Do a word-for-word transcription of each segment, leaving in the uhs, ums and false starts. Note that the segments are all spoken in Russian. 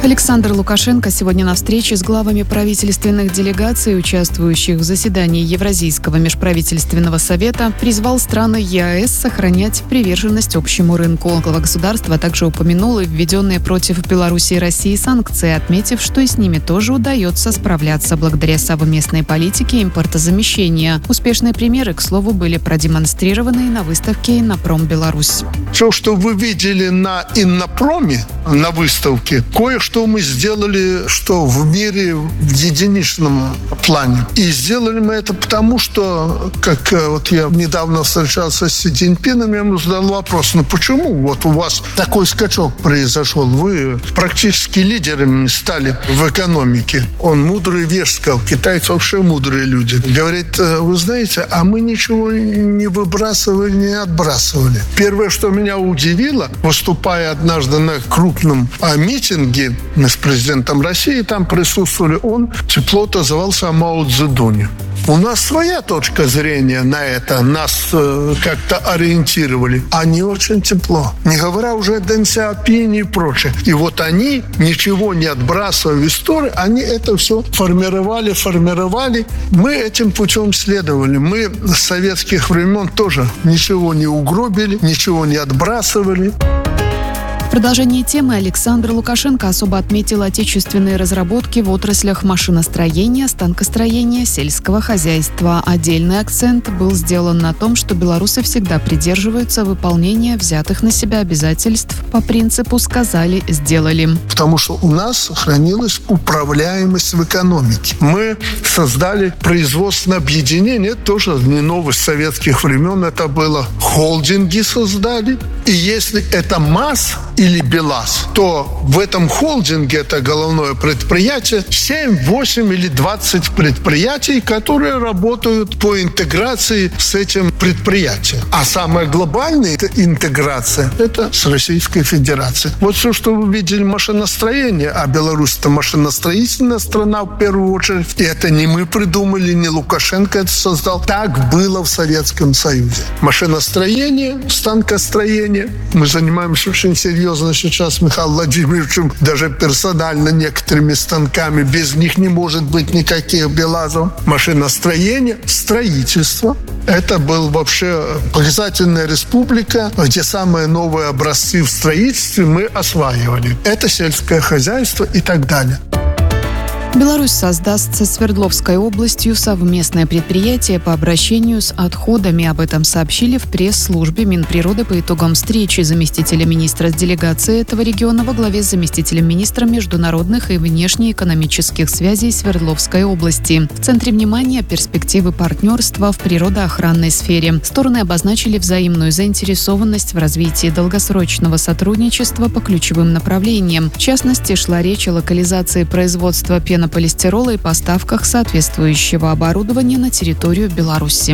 Александр Лукашенко сегодня на встрече с главами правительственных делегаций, участвующих в заседании Евразийского межправительственного совета, призвал страны ЕАЭС сохранять приверженность общему рынку. Глава государства также упомянул и введенные против Беларуси и России санкции, отметив, что и с ними тоже удается справляться благодаря совместной политике импортозамещения. Успешные примеры, к слову, были продемонстрированы на выставке «Иннопром Беларусь». Все, что вы видели на Иннопроме, на выставке, кое-что что мы сделали, что в мире в единичном плане. И сделали мы это потому, что, как вот я недавно встречался с Си Цзиньпином, я ему задал вопрос, ну почему вот у вас такой скачок произошел? Вы практически лидерами стали в экономике. Он мудрый вещь сказал, китайцы вообще мудрые люди. Говорит, вы знаете, а мы ничего не выбрасывали, не отбрасывали. Первое, что меня удивило, выступая однажды на крупном митинге, мы с президентом России там присутствовали, он тепло отозвался о Мао Цзэдуне. У нас своя точка зрения на это, нас э, как-то ориентировали. Они очень тепло. Не говоря уже о Дэн Сяопине и прочее. И вот они, ничего не отбрасывая в историю, они это все формировали, формировали. Мы этим путем следовали. Мы с советских времен тоже ничего не угробили, ничего не отбрасывали. В продолжении темы Александр Лукашенко особо отметил отечественные разработки в отраслях машиностроения, станкостроения, сельского хозяйства. Отдельный акцент был сделан на том, что белорусы всегда придерживаются выполнения взятых на себя обязательств по принципу «сказали, сделали». Потому что у нас сохранилась управляемость в экономике. Мы создали производственное объединение, это тоже не новость советских времен, это было. Холдинги создали. И если это МАЗ или БелАЗ, то в этом холдинге, это головное предприятие, семь, восемь или двадцать предприятий, которые работают по интеграции с этим предприятием. А самая глобальная интеграция – это с Российской Федерацией. Вот все, что вы видели машиностроение, а Беларусь – это машиностроительная страна в первую очередь, и это не мы придумали, не Лукашенко это создал. Так было в Советском Союзе. Машиностроение, станкостроение. Мы занимаемся очень серьезно сейчас с Михаилом Владимировичем, даже персонально некоторыми станками. Без них не может быть никаких БелАЗов. Машиностроение, строительство. Это был вообще показательная республика, где самые новые образцы в строительстве мы осваивали. Это сельское хозяйство и так далее. Беларусь создаст со Свердловской областью совместное предприятие по обращению с отходами. Об этом сообщили в пресс-службе Минприроды по итогам встречи заместителя министра с делегацией этого региона во главе с заместителем министра международных и внешнеэкономических связей Свердловской области. В центре внимания перспективы партнерства в природоохранной сфере. Стороны обозначили взаимную заинтересованность в развитии долгосрочного сотрудничества по ключевым направлениям. В частности, шла речь о локализации производства пенополистирола полистирола и поставках соответствующего оборудования на территорию Беларуси.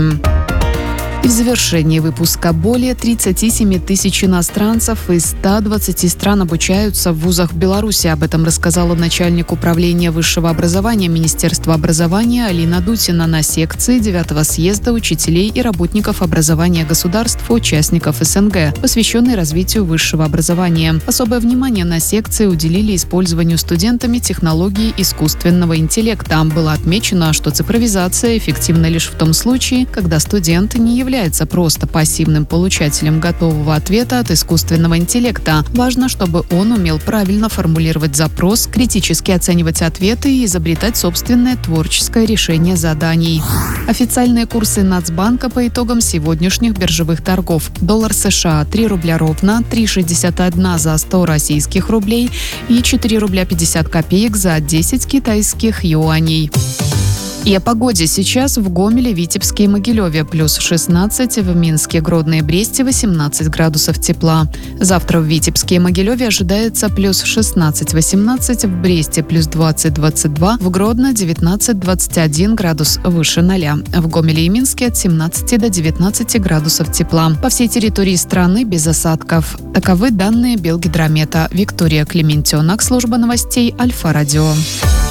И в завершении выпуска более тридцати семи тысяч иностранцев из ста двадцати стран обучаются в вузах Беларуси. Об этом рассказала начальник управления высшего образования Министерства образования Алина Дутина на секции девятого съезда учителей и работников образования государств, участников СНГ, посвященной развитию высшего образования. Особое внимание на секции уделили использованию студентами технологий искусственного интеллекта. Было отмечено, что цифровизация эффективна лишь в том случае, когда студент не является является просто пассивным получателем готового ответа от искусственного интеллекта. Важно, чтобы он умел правильно формулировать запрос, критически оценивать ответы и изобретать собственное творческое решение заданий. Официальные курсы Нацбанка по итогам сегодняшних биржевых торгов. Доллар США три рубля ровно, три шестьдесят один за сто российских рублей и четыре рубля пятьдесят копеек за десять китайских юаней. И о погоде сейчас в Гомеле, Витебске и Могилеве плюс шестнадцать, в Минске, Гродно и Бресте восемнадцать градусов тепла. Завтра в Витебске и Могилеве ожидается плюс шестнадцать-восемнадцать, в Бресте плюс двадцать-двадцать два, в Гродно девятнадцать-двадцать один градус выше ноля. В Гомеле и Минске от семнадцати до девятнадцати градусов тепла. По всей территории страны без осадков. Таковы данные Белгидромета. Виктория Клементенок, служба новостей Альфа-Радио.